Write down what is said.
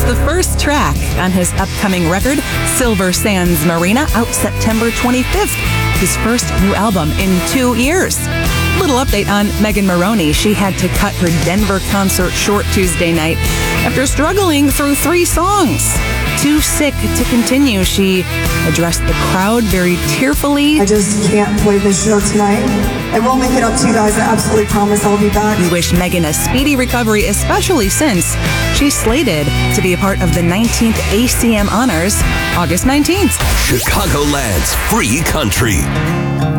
the first track on his upcoming record, Silver Sands Marina, out September 25th. His first new album in 2 years. Little update on Megan Moroney. She had to cut her Denver concert short Tuesday night after struggling through 3 songs. Too sick to continue, she addressed the crowd very tearfully. I just can't play this show tonight. I will make it up to you guys. I absolutely promise I'll be back. We wish Megan a speedy recovery, especially since she's slated to be a part of the 19th ACM Honors August 19th. Chicagoland's free country.